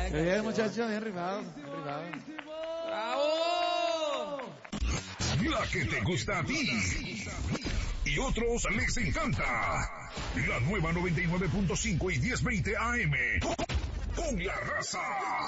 Bien, muchachos, bien rifado. ¡Bravo! La que te gusta a ti y otros les encanta. La nueva 99.5 y 1020 AM. Con la raza.